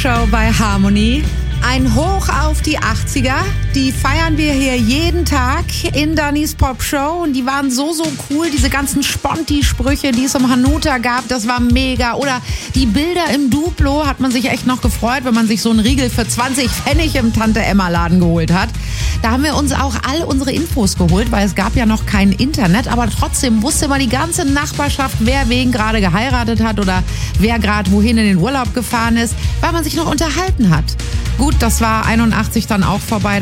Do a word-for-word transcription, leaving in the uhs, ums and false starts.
Show bei Harmony. Ein Hoch auf die achtziger, die feiern wir hier jeden Tag in Dannys Pop Show und die waren so, so cool, diese ganzen Sponti-Sprüche, die es um Hanuta gab, das war mega. Oder die Bilder im Duplo, hat man sich echt noch gefreut, wenn man sich so einen Riegel für zwanzig Pfennig im Tante-Emma-Laden geholt hat. Da haben wir uns auch all unsere Infos geholt, weil es gab ja noch kein Internet, aber trotzdem wusste man die ganze Nachbarschaft, wer wen gerade geheiratet hat oder wer gerade wohin in den Urlaub gefahren ist, weil man sich noch unterhalten hat. Gut, das war einundachtzig dann auch vorbei.